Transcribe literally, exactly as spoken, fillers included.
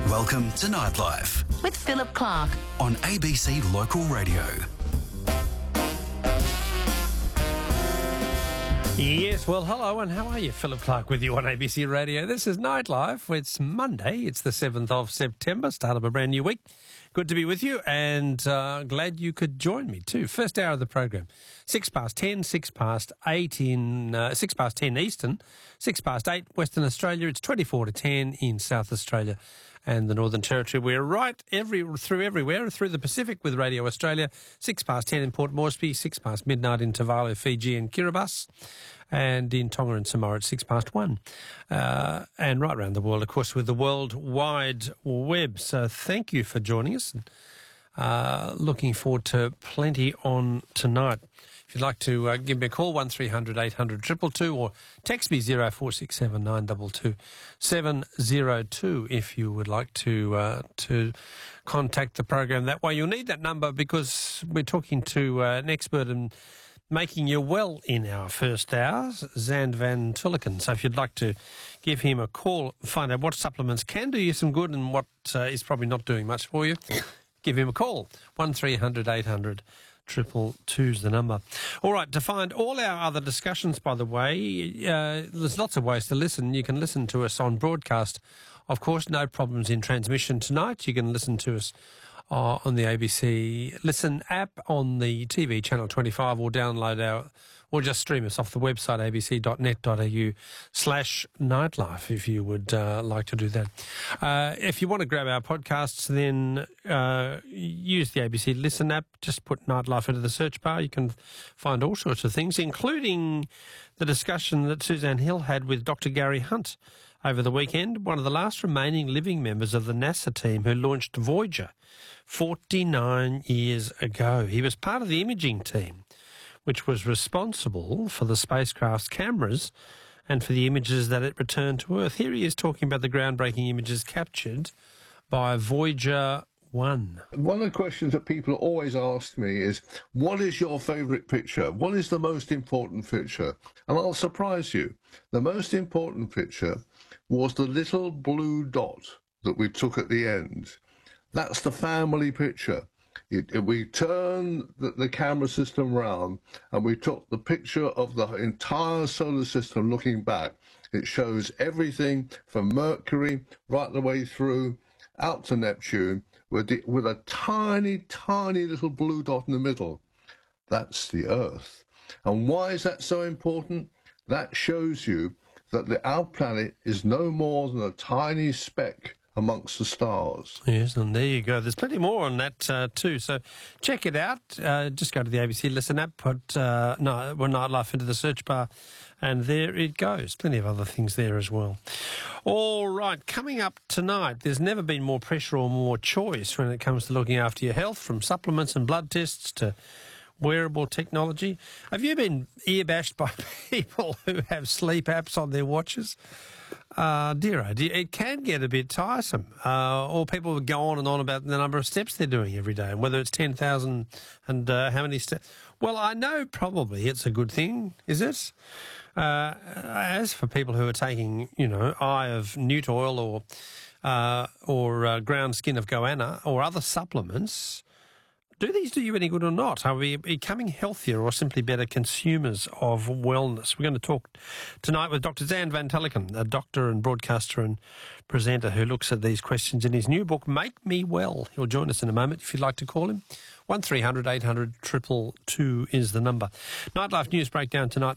Welcome to Nightlife with Philip Clark on A B C Local Radio. Yes, well, hello, and how are you? Philip Clark with you on A B C Radio. This is Nightlife. It's Monday. It's the seventh of September, start of a brand new week. Good to be with you, and uh, glad you could join me too. First hour of the program, six past ten, six past eight in uh, six past ten Eastern, six past eight Western Australia. It's twenty-four to ten in South Australia and the Northern Territory. We're right every through everywhere, through the Pacific with Radio Australia, six past ten in Port Moresby, six past midnight in Tuvalu, Fiji and Kiribati, and in Tonga and Samoa at six past one. Uh, and right around the world, of course, with the World Wide Web. So thank you for joining us. And, uh, looking forward to plenty on tonight. If you'd like to uh, give me a call, one three hundred eight hundred two two two, or text me zero four six seven nine two two seven zero two if you would like to uh, to contact the program that way. You'll need that number because we're talking to uh, an expert in making you well in our first hour, Zand van Tulleken. So if you'd like to give him a call, find out what supplements can do you some good and what uh, is probably not doing much for you, give him a call, one three hundred eight hundred Triple two's the number. All right, to find all our other discussions, by the way, uh, there's lots of ways to listen. You can listen to us on broadcast. Of course, no problems in transmission tonight. You can listen to us uh, on the A B C Listen app on the T V channel twenty-five, or download our, or just stream us off the website a b c dot net dot a u slash nightlife if you would uh, like to do that. Uh, if you want to grab our podcasts, then uh, use the A B C Listen app. Just put Nightlife into the search bar. You can find all sorts of things, including the discussion that Suzanne Hill had with Doctor Gary Hunt over the weekend, one of the last remaining living members of the NASA team who launched Voyager forty-nine years ago. He was part of the imaging team, which was responsible for the spacecraft's cameras and for the images that it returned to Earth. Here he is talking about the groundbreaking images captured by Voyager one. One of the questions that people always ask me is, what is your favourite picture? What is the most important picture? And I'll surprise you. The most important picture was the little blue dot that we took at the end. That's the family picture. It, it, we turned the, the camera system round and we took the picture of the entire solar system looking back. It shows everything from Mercury right the way through out to Neptune with, the, with a tiny, tiny little blue dot in the middle. That's the Earth. And why is that so important? That shows you that the, our planet is no more than a tiny speck amongst the stars. Yes, and there you go. There's plenty more on that uh, too. So check it out. Uh, just go to the A B C Listen app, put uh, no, well, Nightlife into the search bar, and there it goes. Plenty of other things there as well. All right, coming up tonight, there's never been more pressure or more choice when it comes to looking after your health, from supplements and blood tests to wearable technology. Have you been ear-bashed by people who have sleep apps on their watches? Uh, dear, oh dear, it can get a bit tiresome. Uh, or people go on and on about the number of steps they're doing every day, and whether it's ten thousand and uh, how many steps. Well, I know probably it's a good thing, is it? Uh, as for people who are taking, you know, eye of newt oil or uh, or uh, ground skin of goanna or other supplements, do these do you any good or not? Are we becoming healthier or simply better consumers of wellness? We're going to talk tonight with Doctor Zand van Tulleken, a doctor and broadcaster and presenter who looks at these questions in his new book, Make Me Well. He'll join us in a moment if you'd like to call him. one three hundred eight hundred two two two is the number. Nightlife News Breakdown tonight,